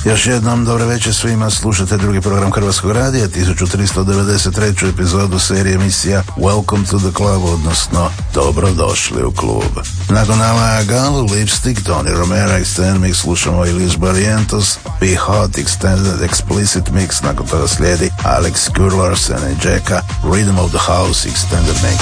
Još jednom dobro večer svima, slušate drugi program Hrvatskog radija, 1393. epizodu serije emisija Welcome to the Club, odnosno Dobrodošli u klub. Nakon Alaja Galu, Lipstick, Tony Romero, Extended Mix, slušamo Ilis Barrientos, Be Hot, Extended Explicit Mix, nakon toga slijedi Alex Kurlars and Jacka, Rhythm of the House, Extended Mix.